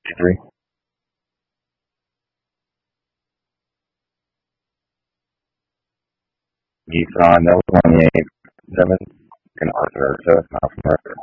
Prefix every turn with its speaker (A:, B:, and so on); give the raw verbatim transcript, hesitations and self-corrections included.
A: sixty-three. Ethan, that was twenty-eight. Seven. And Arthur, so it's not from Arthur.